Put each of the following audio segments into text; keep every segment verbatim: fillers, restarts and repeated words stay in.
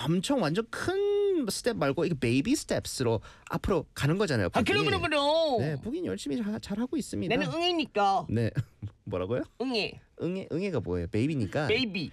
엄청 완전 큰 스텝 말고 이게 베이비 스텝스로 앞으로 가는 거잖아요. 아, 그럼 그럼 그럼. 네, 북인 열심히 자, 잘 하고 있습니다. 나는 응애니까. 네, 뭐라고요? 응애. 응애 응애가 뭐예요? 베이비니까. 베이비.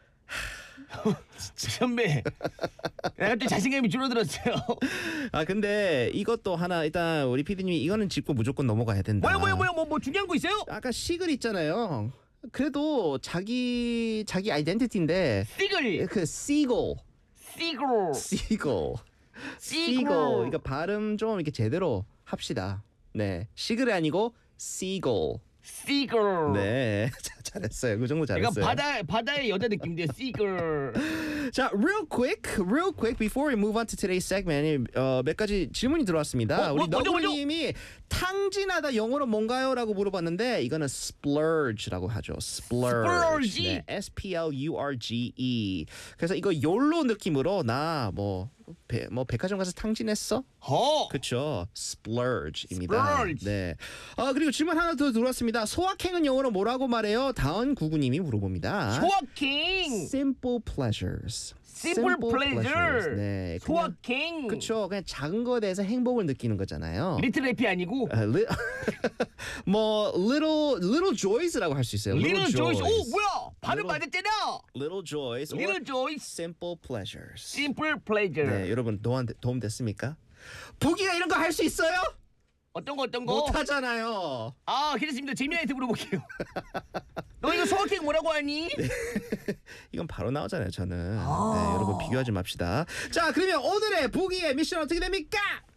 선배, 내가 또 자신감이 줄어들었어요. 아 근데 이것도 하나 일단 우리 피디님이 이거는 짚고 무조건 넘어가야 된다. 뭐야 뭐야 뭐야 뭐, 뭐 중요한 거 있어요? 아까 시글 있잖아요. 그래도 자기 자기 아이덴티티인데 시글. 그 시글 시글. 시글 시글 그러니까 발음 좀 이렇게 제대로 합시다. 네, 시글이 아니고 시글. 시글. 네, 자, 잘했어요. 그 정도 약간 잘했어요. 바다 바다의 여자 느낌인데 시글. 자, real quick, real quick before we move on to today's segment, 어, 몇 가지 질문이 들어왔습니다. 어, 우리 뭐, 뭐죠, 너구리님이 탕진하다 영어로 뭔가요?라고 물어봤는데 이거는 splurge라고 하죠. splurge. splurge. 네, S P L U R G E. 그래서 이거 욜로 느낌으로 나 뭐 뭐 백화점 가서 탕진했어? 어. 그렇죠. splurge입니다. splurge. 네. 아 그리고 질문 하나 더 들어왔습니다. 소확행은 영어로 뭐라고 말해요? 다은 구구님이 물어봅니다. 소확행. Simple pleasures. Simple pleasure. 네. 소확행. 그렇죠. 그냥 작은 거에 대해서 행복을 느끼는 거잖아요. 리틀 해피 아니고 아, li- 뭐 little little joys라고 할 수 있어요. 리틀 조이스. 오 뭐야? 발음 Little- 맞았잖아. little joys. or 리틀 조이스. simple pleasures. 심플 플레이저. 네, 여러분 도움 도움 됐습니까? 보기가 이런 거 할 수 있어요? 어떤 거 어떤 거? 못 하잖아요. 아, 괜찮습니다. 재미나이트 물어볼게요. 너 이거 소확행 뭐라고 하니? 이건 바로 나오잖아요, 저는. 네, 여러분 비교하지 맙시다. 자, 그러면 오늘의 보기의 미션 어떻게 됩니까?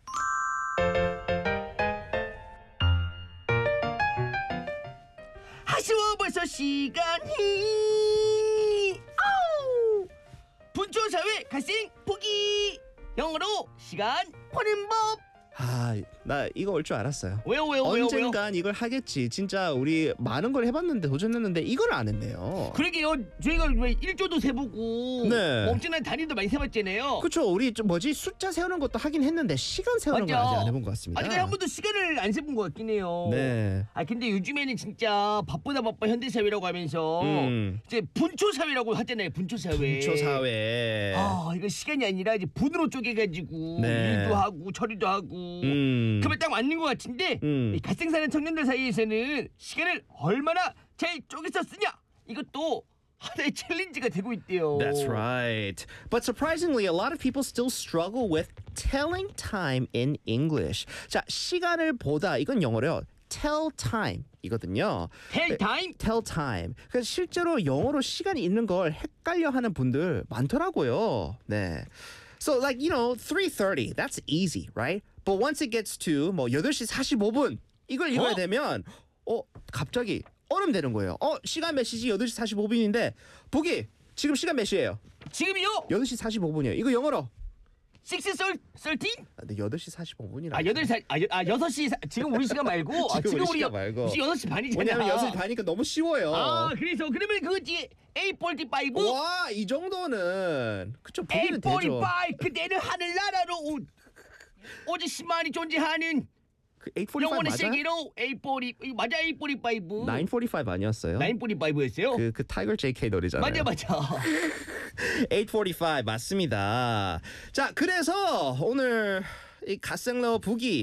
아쉬워 벌써 시간이. 아우. 분초 사회 갈생 보기. 영어로 시간 보는 법. 아, 나 이거 올 줄 알았어요. 왜요 왜요 왜요 왜요? 언젠간 이걸 하겠지. 진짜 우리 많은 걸 해봤는데 도전했는데 이걸 안 했네요. 그러게요. 저희가 왜 일조도 세보고 네. 엄청난 단위도 많이 세봤잖아요. 그렇죠. 우리 좀 뭐지 숫자 세우는 것도 하긴 했는데 시간 세우는 건 맞아. 아직 안 해본 것 같습니다. 아니, 한 번도 시간을 안 세본 것 같긴 해요. 네. 아 근데 요즘에는 진짜 바쁘다 바빠 현대사회라고 하면서 음. 이제 분초사회라고 하잖아요. 분초사회. 분초 사회. 아 이거 시간이 아니라 이제 분으로 쪼개가지고 네. 일도 하고 처리도 하고. 음. 그러면 딱 맞는 것 같은데 음. 이 갓생 사는 청년들 사이에서는 시간을 얼마나 잘 쪼개서 쓰냐 이것도 하나의 챌린지가 되고 있대요. That's right. But surprisingly, a lot of people still struggle with telling time in English. 자, 시간을 보다 이건 영어로요. tell time 이거든요. Tell time? tell time. 그래서 실제로 영어로 시간이 있는 걸 헷갈려하는 분들 많더라고요. 네. So like you know three thirty that's easy, right? But once it gets to 뭐 여덟 시 사십오 분 이걸 읽어야 어? 되면 어 갑자기 얼음 되는 거예요. 어 시간 몇 시지? 여덟 시 사십오 분인데 보기 지금 시간 몇 시예요? 지금이요? 여덟 시 사십오 분이에요. 이거 영어로. 식스 썰 썰틴? 아, 근데 여덟 시 사십오 분이라. 아 여덟 시 아, 여, 아 여섯 시 사, 지금 우리 시간 말고 아, 지금 우리 우리 시간 말고. 지금 여섯 시 반이잖아. 왜냐면 여섯 시 반이니까 너무 쉬워요. 아 그래서 그러면 그거지 에잇 포티파이브. 와, 이 정도는 그쵸 에잇 보기는 되죠. 포티파이브 그대는 하늘나라로 오, 오직 십만이 존재하는 그 에잇 포티파이브 영원의 맞아요? 세계로 에잇 포티 이거 맞아 에잇 포티파이브. 나인 포티파이브 아니었어요? 나인 포티파이브였어요? 그, 그 타이거 제이케이 노래잖아요. 맞아 맞아. 에잇 포티파이브 맞습니다. 자, 그래서 오늘 이 갓생러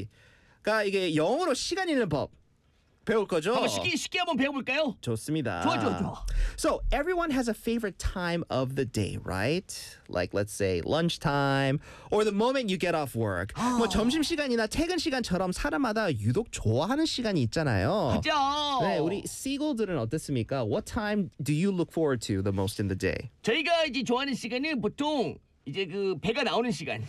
부기가 이게 영어로 시간 읽는 법 배울 거죠? 한번 쉽게 쉽게 한번 배워볼까요? 좋습니다. 좋아, 좋아, 좋아. So everyone has a favorite time of the day, right? Like let's say lunchtime or the moment you get off work. 뭐 점심 시간이나 퇴근 시간처럼 사람마다 유독 좋아하는 시간이 있잖아요. 맞아. 네, 우리 seagull들은 어떻습니까? What time do you look forward to the most in the day? 저희가 이제 좋아하는 시간은 보통 이제 그 배가 나오는 시간.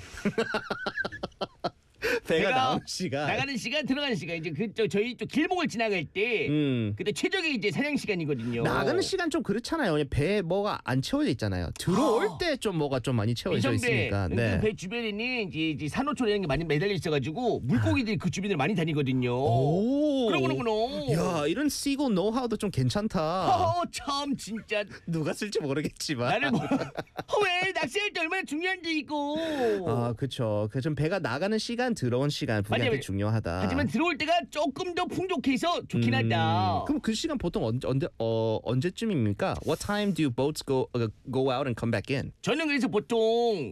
배가 나온 시간. 나가는 시간 들어가는 시간 이제 그저 저희 쪽 길목을 지나갈 때 음. 그때 최적의 이제 사냥 시간이거든요. 나가는 시간 좀 그렇잖아요. 그냥 배에 뭐가 안 채워져 있잖아요. 들어올 때 좀 뭐가 좀 많이 채워져 이선배 있으니까. 네. 그 배 주변에는 이제, 이제 산호초라는 게 많이 매달려 있어가지고 물고기들이 그 주변을 많이 다니거든요. 오. 그러구나. 야, 이런 seagull 노하우도 좀 괜찮다. 허허 참 진짜 누가 쓸지 모르겠지만. 나를 뭐 왜 낚시할 때 얼마나 중요한데 이거. 아, 그렇죠. 그 좀 배가 나가는 시간, 들어온 시간 분명히 맞아요. 중요하다. 하지만 들어올 때가 조금 더 풍족해서 좋긴 음, 하다. 그럼 그 시간 보통 언제 언제 어 언제쯤입니까? What time do boats go uh, go out and come back in? 저는 그래서 보통